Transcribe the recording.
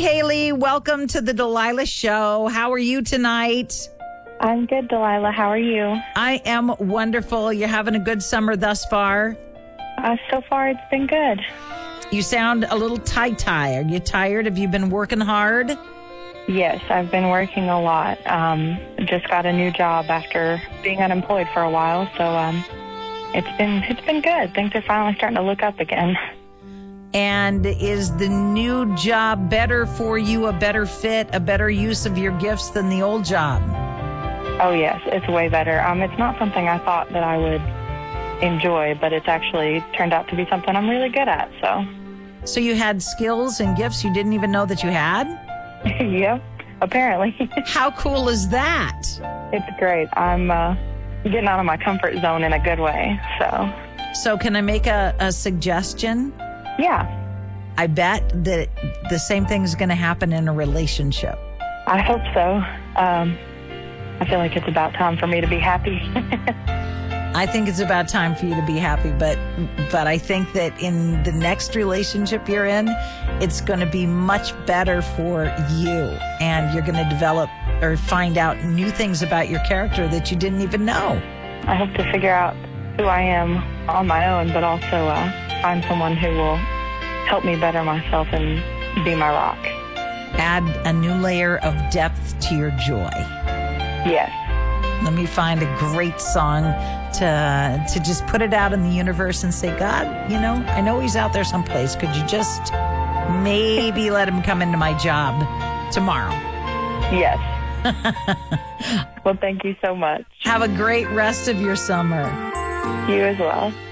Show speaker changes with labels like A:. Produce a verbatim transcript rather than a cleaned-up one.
A: Haley. Welcome to the Delilah Show. How are you tonight?
B: I'm good, Delilah. How are you?
A: I am wonderful. You're having a good summer thus far?
B: Uh, so far, it's been good.
A: You sound a little tie-tie. Are you tired? Have you been working hard?
B: Yes, I've been working a lot. Um, just got a new job after being unemployed for a while, so um, it's been it's been good. Things are finally starting to look up again.
A: And is the new job better for you, a better fit, a better use of your gifts than the old job?
B: Oh, yes, it's way better. Um, it's not something I thought that I would enjoy, but it's actually turned out to be something I'm really good at. So,
A: so you had skills and gifts you didn't even know that you had?
B: Yep, apparently.
A: How cool is that?
B: It's great. I'm uh, getting out of my comfort zone in a good way. So,
A: so can I make a, a suggestion?
B: Yeah.
A: I bet that the same thing is going to happen in a relationship.
B: I hope so. Um, I feel like it's about time for me to be happy.
A: I think it's about time for you to be happy, but but I think that in the next relationship you're in, it's going to be much better for you, and you're going to develop or find out new things about your character that you didn't even know.
B: I hope to figure out who I am on my own, but also uh, find someone who will help me better myself and be my rock.
A: Add a new layer of depth to your joy.
B: Yes.
A: Let me find a great song to to just put it out in the universe and say, God, you know, I know he's out there someplace. Could you just maybe let him come into my job tomorrow?
B: Yes. Well, thank you so much.
A: Have a great rest of your summer.
B: You as well.